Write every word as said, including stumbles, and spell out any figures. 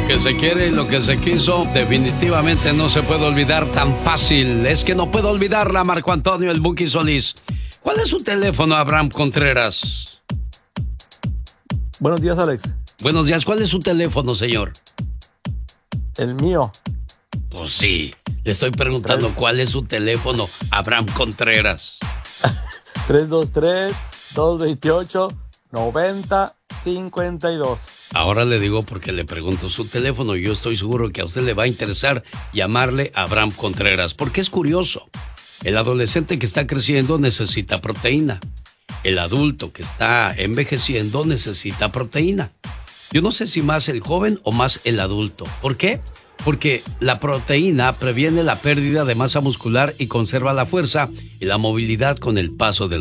Lo que se quiere y lo que se quiso definitivamente no se puede olvidar tan fácil. Es que no puedo olvidarla, Marco Antonio El Buki Solís. ¿Cuál es su teléfono, Abraham Contreras? Buenos días, Alex. Buenos días. ¿Cuál es su teléfono, señor? El mío. Pues sí. Le estoy preguntando ¿Tres? ¿Cuál es su teléfono, Abraham Contreras? tres dos tres, dos dos ocho, nueve cero cinco dos. Ahora le digo porque le pregunto su teléfono. Yo estoy seguro que a usted le va a interesar llamarle a Abraham Contreras, porque es curioso. El adolescente que está creciendo necesita proteína. El adulto que está envejeciendo necesita proteína. Yo no sé si más el joven o más el adulto. ¿Por qué? Porque la proteína previene la pérdida de masa muscular y conserva la fuerza y la movilidad con el paso del